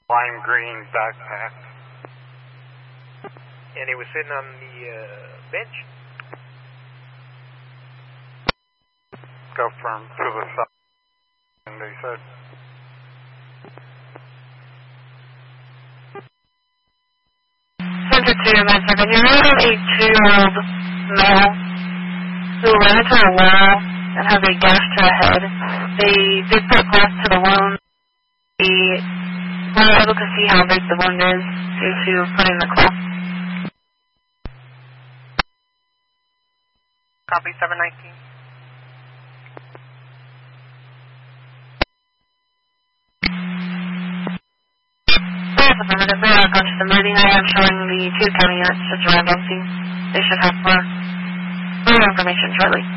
Lime green backpack. And he was sitting on the bench? Confirmed to the side, and they said. Center 2, my 7. You have a 2-year-old male who ran into a wall and has a gash to the head. They did put glass to the wound. We weren't able to see how big the wound is due to putting the cloth. Copy 719. Affirmative. They are going to the meeting. I am showing the 2 county units just around on scene. They should have more information shortly.